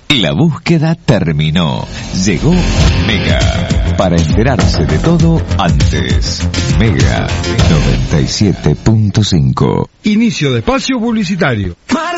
La búsqueda terminó. Llegó Mega. Para enterarse de todo antes. Mega 97.5. Inicio de espacio publicitario.